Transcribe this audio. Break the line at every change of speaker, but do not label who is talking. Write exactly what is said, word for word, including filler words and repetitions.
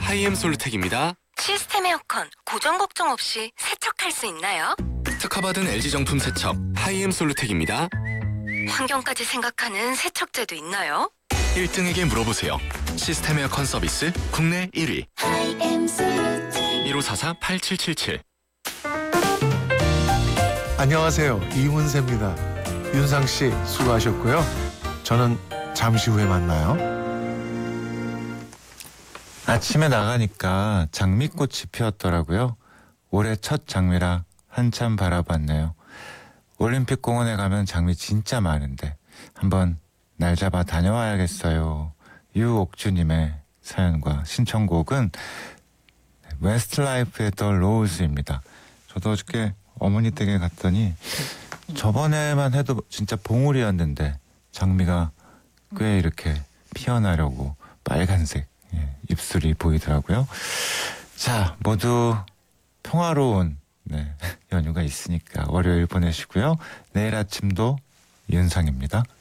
하이엠 솔루텍입니다.
시스템 에어컨 고장 걱정 없이 세척할 수 있나요?
특허받은 엘지 정품 세척 하이엠 솔루텍입니다.
환경까지 생각하는 세척제도 있나요?
일 등에게 물어보세요. 시스템 에어컨 서비스 국내 일 위. 일오사사 팔칠칠칠.
안녕하세요. 이문세입니다. 윤상 씨 수고하셨고요. 저는 잠시 후에 만나요.
아침에 나가니까 장미꽃이 피었더라고요. 올해 첫 장미라 한참 바라봤네요. 올림픽 공원에 가면 장미 진짜 많은데 한번 날 잡아 다녀와야겠어요. 유옥주님의 사연과 신청곡은 웨스트라이프의 더 로우즈입니다. 저도 어저께 어머니 댁에 갔더니 저번에만 해도 진짜 봉우리였는데 장미가 꽤 이렇게 피어나려고 빨간색 예, 입술이 보이더라고요. 자, 모두 평화로운 네, 연휴가 있으니까 월요일 보내시고요. 내일 아침도 윤상입니다.